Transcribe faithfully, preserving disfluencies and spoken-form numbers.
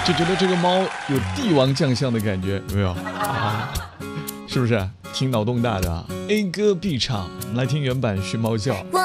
就觉得这个猫有帝王将相的感觉，有没有？啊，是不是挺脑洞大的啊 ？A 歌必唱，我们来听原版学猫叫。